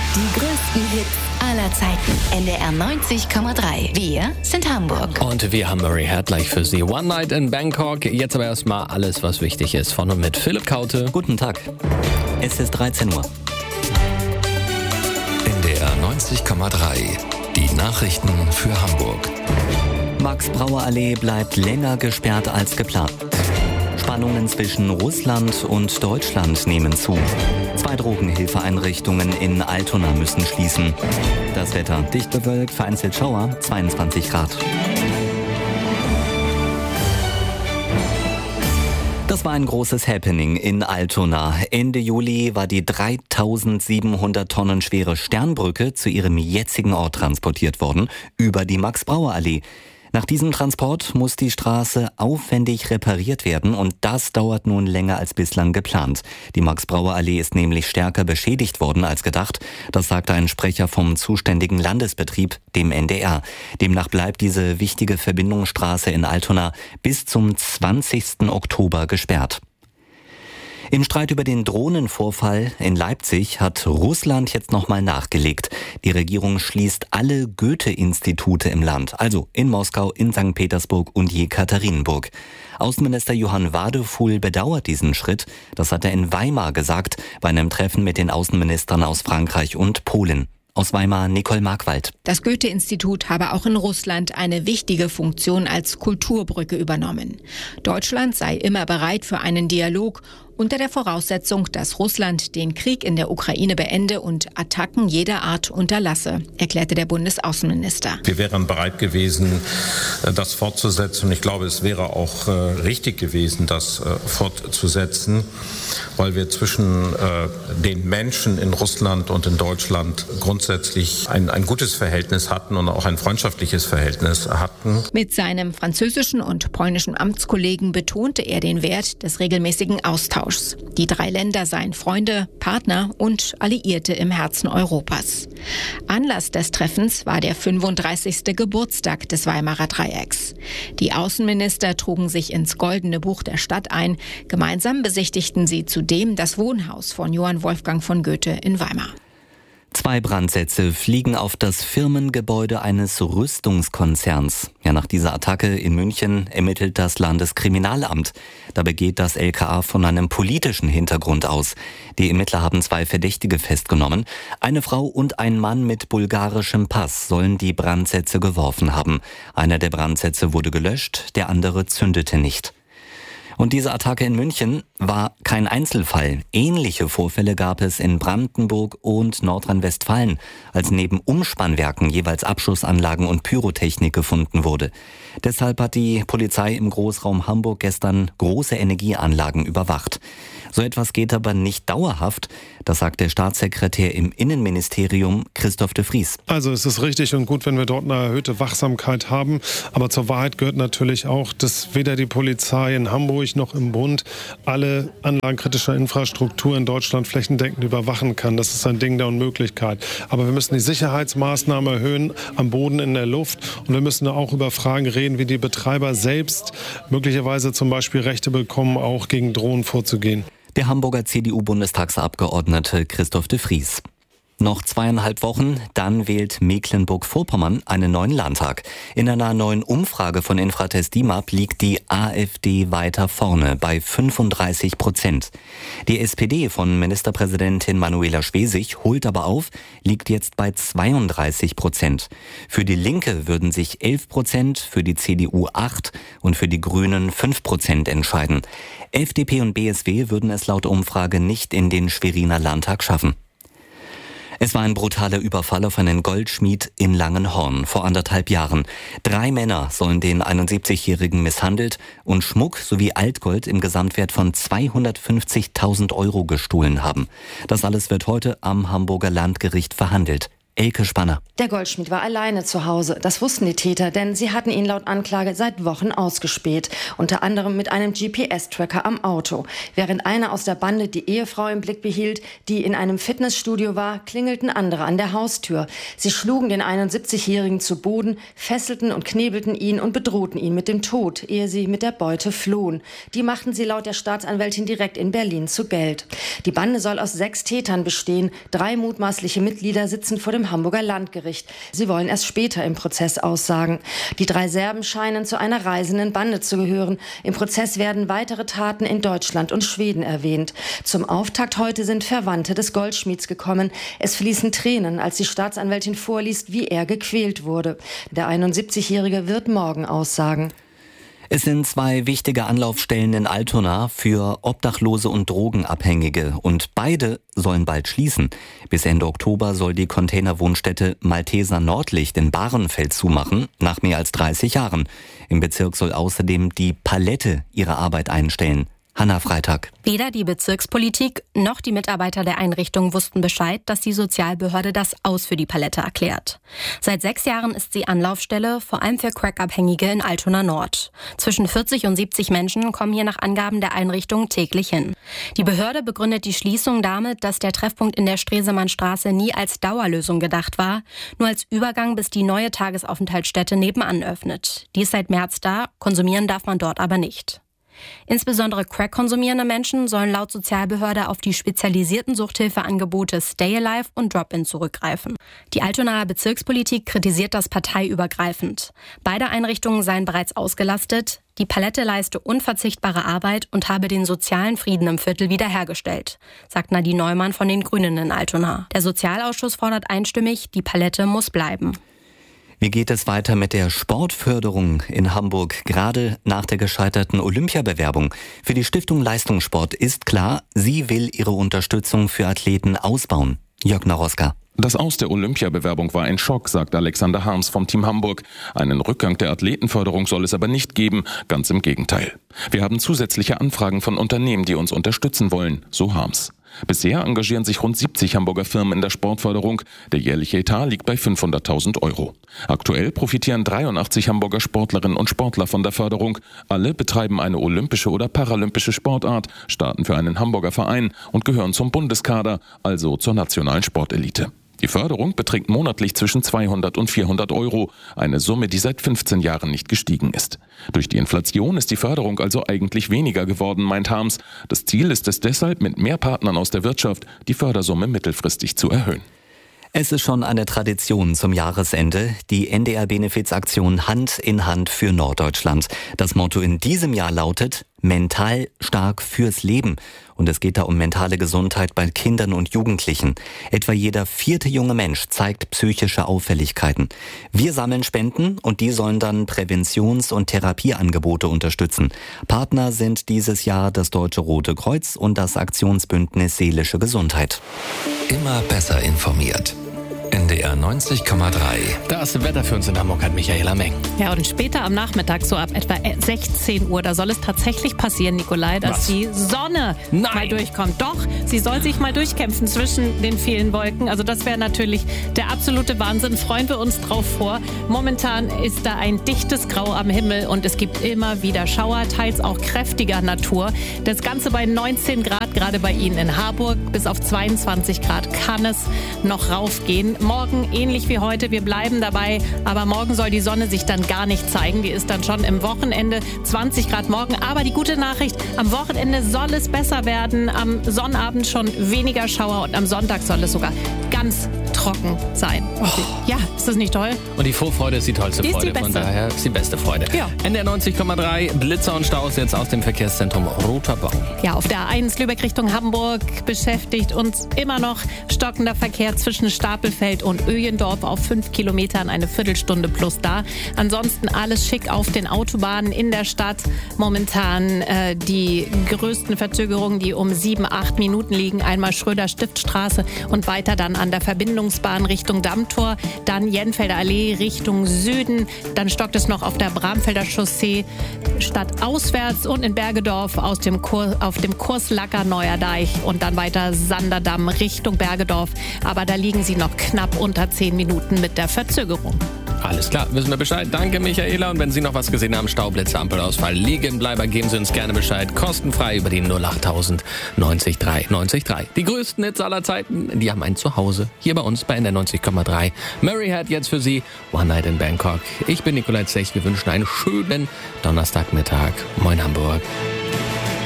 Die größten Hits aller Zeiten. NDR 90,3. Wir sind Hamburg. Und wir haben Murray Head gleich für Sie. One Night in Bangkok. Jetzt aber erstmal alles, was wichtig ist. Von und mit Philipp Kaute. Guten Tag. Es ist 13 Uhr. NDR 90,3. Die Nachrichten für Hamburg. Max-Brauer-Allee bleibt länger gesperrt als geplant. Spannungen zwischen Russland und Deutschland nehmen zu. 2 Drogenhilfeeinrichtungen in Altona müssen schließen. Das Wetter dicht bewölkt, vereinzelt Schauer, 22 Grad. Das war ein großes Happening in Altona. Ende Juli war die 3700 Tonnen schwere Sternbrücke zu ihrem jetzigen Ort transportiert worden, über die Max-Brauer-Allee. Nach diesem Transport muss die Straße aufwendig repariert werden und das dauert nun länger als bislang geplant. Die Max-Brauer-Allee ist nämlich stärker beschädigt worden als gedacht. Das sagte ein Sprecher vom zuständigen Landesbetrieb, dem NDR. Demnach bleibt diese wichtige Verbindungsstraße in Altona bis zum 20. Oktober gesperrt. Im Streit über den Drohnenvorfall in Leipzig hat Russland jetzt nochmal nachgelegt. Die Regierung schließt alle Goethe-Institute im Land, also in Moskau, in St. Petersburg und Jekaterinburg. Außenminister Johann Wadefuhl bedauert diesen Schritt. Das hat er in Weimar gesagt, bei einem Treffen mit den Außenministern aus Frankreich und Polen. Aus Weimar Nicole Markwald. Das Goethe-Institut habe auch in Russland eine wichtige Funktion als Kulturbrücke übernommen. Deutschland sei immer bereit für einen Dialog unter der Voraussetzung, dass Russland den Krieg in der Ukraine beende und Attacken jeder Art unterlasse, erklärte der Bundesaußenminister. Wir wären bereit gewesen, das fortzusetzen. Und ich glaube, es wäre auch richtig gewesen, das fortzusetzen, weil wir zwischen den Menschen in Russland und in Deutschland grundsätzlich ein gutes Verhältnis hatten und auch ein freundschaftliches Verhältnis hatten. Mit seinem französischen und polnischen Amtskollegen betonte er den Wert des regelmäßigen Austauschs. Die 3 Länder seien Freunde, Partner und Alliierte im Herzen Europas. Anlass des Treffens war der 35. Geburtstag des Weimarer Dreiecks. Die Außenminister trugen sich ins Goldene Buch der Stadt ein. Gemeinsam besichtigten sie zudem das Wohnhaus von Johann Wolfgang von Goethe in Weimar. 2 Brandsätze fliegen auf das Firmengebäude eines Rüstungskonzerns. Ja, nach dieser Attacke in München ermittelt das Landeskriminalamt. Dabei geht das LKA von einem politischen Hintergrund aus. Die Ermittler haben 2 Verdächtige festgenommen. Eine Frau und ein Mann mit bulgarischem Pass sollen die Brandsätze geworfen haben. Einer der Brandsätze wurde gelöscht, der andere zündete nicht. Und diese Attacke in München war kein Einzelfall. Ähnliche Vorfälle gab es in Brandenburg und Nordrhein-Westfalen, als neben Umspannwerken jeweils Abschussanlagen und Pyrotechnik gefunden wurde. Deshalb hat die Polizei im Großraum Hamburg gestern große Energieanlagen überwacht. So etwas geht aber nicht dauerhaft, das sagt der Staatssekretär im Innenministerium Christoph de Vries. Also es ist richtig und gut, wenn wir dort eine erhöhte Wachsamkeit haben. Aber zur Wahrheit gehört natürlich auch, dass weder die Polizei in Hamburg noch im Bund alle Anlagen kritischer Infrastruktur in Deutschland flächendeckend überwachen kann. Das ist ein Ding der Unmöglichkeit. Aber wir müssen die Sicherheitsmaßnahmen erhöhen am Boden, in der Luft. Und wir müssen auch über Fragen reden, wie die Betreiber selbst möglicherweise zum Beispiel Rechte bekommen, auch gegen Drohnen vorzugehen. Der Hamburger CDU-Bundestagsabgeordnete Christoph de Vries. Noch 2,5 Wochen, dann wählt Mecklenburg-Vorpommern einen neuen Landtag. In einer neuen Umfrage von Infratest DIMAP liegt die AfD weiter vorne bei 35%. Die SPD von Ministerpräsidentin Manuela Schwesig holt aber auf, liegt jetzt bei 32%. Für die Linke würden sich 11%, für die CDU 8% und für die Grünen 5% entscheiden. FDP und BSW würden es laut Umfrage nicht in den Schweriner Landtag schaffen. Es war ein brutaler Überfall auf einen Goldschmied in Langenhorn vor 1,5 Jahren. 3 Männer sollen den 71-Jährigen misshandelt und Schmuck sowie Altgold im Gesamtwert von 250.000 € gestohlen haben. Das alles wird heute am Hamburger Landgericht verhandelt. Elke Spanner. Der Goldschmied war alleine zu Hause. Das wussten die Täter, denn sie hatten ihn laut Anklage seit Wochen ausgespäht. Unter anderem mit einem GPS-Tracker am Auto. Während einer aus der Bande die Ehefrau im Blick behielt, die in einem Fitnessstudio war, klingelten andere an der Haustür. Sie schlugen den 71-Jährigen zu Boden, fesselten und knebelten ihn und bedrohten ihn mit dem Tod, ehe sie mit der Beute flohen. Die machten sie laut der Staatsanwältin direkt in Berlin zu Geld. Die Bande soll aus 6 Tätern bestehen. 3 mutmaßliche Mitglieder sitzen vor dem Hamburger Landgericht. Sie wollen erst später im Prozess aussagen. Die 3 Serben scheinen zu einer reisenden Bande zu gehören. Im Prozess werden weitere Taten in Deutschland und Schweden erwähnt. Zum Auftakt heute sind Verwandte des Goldschmieds gekommen. Es fließen Tränen, als die Staatsanwältin vorliest, wie er gequält wurde. Der 71-Jährige wird morgen aussagen. Es sind 2 wichtige Anlaufstellen in Altona für Obdachlose und Drogenabhängige und beide sollen bald schließen. Bis Ende Oktober soll die Containerwohnstätte Malteser Nordlicht in Bahrenfeld zumachen, nach mehr als 30 Jahren. Im Bezirk soll außerdem die Palette ihre Arbeit einstellen. Hanna Freitag. Weder die Bezirkspolitik noch die Mitarbeiter der Einrichtung wussten Bescheid, dass die Sozialbehörde das Aus für die Palette erklärt. Seit 6 Jahren ist sie Anlaufstelle, vor allem für Crack-Abhängige in Altona Nord. Zwischen 40 und 70 Menschen kommen hier nach Angaben der Einrichtung täglich hin. Die Behörde begründet die Schließung damit, dass der Treffpunkt in der Stresemannstraße nie als Dauerlösung gedacht war, nur als Übergang, bis die neue Tagesaufenthaltsstätte nebenan öffnet. Die ist seit März da, konsumieren darf man dort aber nicht. Insbesondere Crack-konsumierende Menschen sollen laut Sozialbehörde auf die spezialisierten Suchthilfeangebote Stay Alive und Drop-In zurückgreifen. Die Altonaer Bezirkspolitik kritisiert das parteiübergreifend. Beide Einrichtungen seien bereits ausgelastet. Die Palette leiste unverzichtbare Arbeit und habe den sozialen Frieden im Viertel wiederhergestellt, sagt Nadine Neumann von den Grünen in Altona. Der Sozialausschuss fordert einstimmig, die Palette muss bleiben. Wie geht es weiter mit der Sportförderung in Hamburg, gerade nach der gescheiterten Olympiabewerbung? Für die Stiftung Leistungssport ist klar, sie will ihre Unterstützung für Athleten ausbauen. Jörg Naroska. Das Aus der Olympiabewerbung war ein Schock, sagt Alexander Harms vom Team Hamburg. Einen Rückgang der Athletenförderung soll es aber nicht geben, ganz im Gegenteil. Wir haben zusätzliche Anfragen von Unternehmen, die uns unterstützen wollen, so Harms. Bisher engagieren sich rund 70 Hamburger Firmen in der Sportförderung. Der jährliche Etat liegt bei 500.000 Euro. Aktuell profitieren 83 Hamburger Sportlerinnen und Sportler von der Förderung. Alle betreiben eine olympische oder paralympische Sportart, starten für einen Hamburger Verein und gehören zum Bundeskader, also zur nationalen Sportelite. Die Förderung beträgt monatlich zwischen 200 und 400 Euro, eine Summe, die seit 15 Jahren nicht gestiegen ist. Durch die Inflation ist die Förderung also eigentlich weniger geworden, meint Harms. Das Ziel ist es deshalb, mit mehr Partnern aus der Wirtschaft die Fördersumme mittelfristig zu erhöhen. Es ist schon eine Tradition zum Jahresende, die NDR-Benefizaktion Hand in Hand für Norddeutschland. Das Motto in diesem Jahr lautet: Mental stark fürs Leben. Und es geht da um mentale Gesundheit bei Kindern und Jugendlichen. Etwa jeder 4. junge Mensch zeigt psychische Auffälligkeiten. Wir sammeln Spenden und die sollen dann Präventions- und Therapieangebote unterstützen. Partner sind dieses Jahr das Deutsche Rote Kreuz und das Aktionsbündnis Seelische Gesundheit. Immer besser informiert. NDR 90,3. Das Wetter für uns in Hamburg hat Michaela Meng. Ja, und später am Nachmittag, so ab etwa 16 Uhr, da soll es tatsächlich passieren, Nikolai, dass die Sonne mal durchkommt. Doch, sie soll sich mal durchkämpfen zwischen den vielen Wolken. Also das wäre natürlich der absolute Wahnsinn. Freuen wir uns drauf vor. Momentan ist da ein dichtes Grau am Himmel und es gibt immer wieder Schauer, teils auch kräftiger Natur. Das Ganze bei 19 Grad, gerade bei Ihnen in Harburg. Bis auf 22 Grad kann es noch raufgehen. Morgen ähnlich wie heute, wir bleiben dabei, aber morgen soll die Sonne sich dann gar nicht zeigen. Die ist dann schon im Wochenende 20 Grad morgen. Aber die gute Nachricht, am Wochenende soll es besser werden. Am Sonnabend schon weniger Schauer und am Sonntag soll es sogar ganz trocken sein. Ja, ist das nicht toll? Und die Vorfreude ist die tollste Freude, von daher ist die beste Freude. Ja. NDR 90,3, Blitzer und Staus jetzt aus dem Verkehrszentrum Roter Baum. Ja, auf der A1 Lübeck Richtung Hamburg beschäftigt uns immer noch stockender Verkehr zwischen Stapelfeld und Öjendorf auf 5 Kilometern, eine Viertelstunde plus da. Ansonsten alles schick auf den Autobahnen in der Stadt. Momentan die größten Verzögerungen, die um 7-8 Minuten liegen. Einmal Schröder-Stiftstraße und weiter dann an der Verbindungsbahn Richtung Dammtor. Dann Jenfelder Allee Richtung Süden. Dann stockt es noch auf der Bramfelder Chaussee stadtauswärts und in Bergedorf auf dem Kurs Lacker Neuer Deich und dann weiter Sanderdamm Richtung Bergedorf. Aber da liegen sie noch knapp unter 10 Minuten mit der Verzögerung. Alles klar, wissen wir Bescheid. Danke, Michaela. Und wenn Sie noch was gesehen haben, Staublitzer, Ampelausfall, Liegenbleiber, geben Sie uns gerne Bescheid. Kostenfrei über die 08000 90 3 90 3. Die größten Hits aller Zeiten, die haben ein Zuhause. Hier bei uns bei NDR 90,3. Mary hat jetzt für Sie One Night in Bangkok. Ich bin Nikolai Zech. Wir wünschen einen schönen Donnerstagmittag. Moin Hamburg.